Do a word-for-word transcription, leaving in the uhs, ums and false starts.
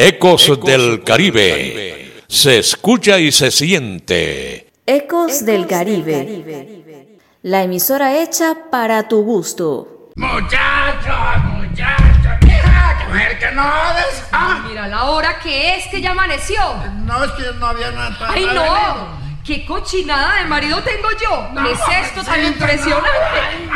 Ecos, Ecos del Caribe. Caribe. Se escucha y se siente. Ecos, Ecos del Caribe. del Caribe. La emisora hecha para tu gusto. Muchachos, muchachos, mira, que ver que no des... Ah. Mira la hora que es, que ya amaneció. No, es que no había nada. ¡Ay, no! ¡Qué cochinada de marido tengo yo! No, ¿Qué es esto tan impresionante?